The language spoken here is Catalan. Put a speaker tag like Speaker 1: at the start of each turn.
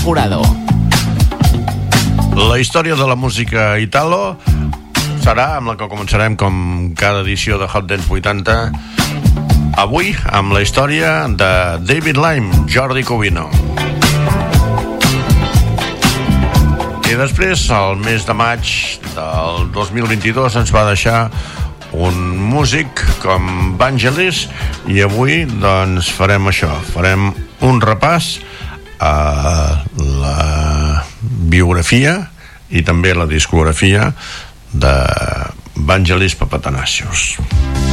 Speaker 1: Jurado.
Speaker 2: La història de la música italo serà amb la que començarem com cada edició de Hot Dance 80. Avui amb la història de David Lime, Jordi Covino. I després, al mes de maig del 2022, ens va deixar un músic com Vangelis, i avui doncs farem això, farem un repàs a la biografia i també la discografia de Vangelis Papathanassios.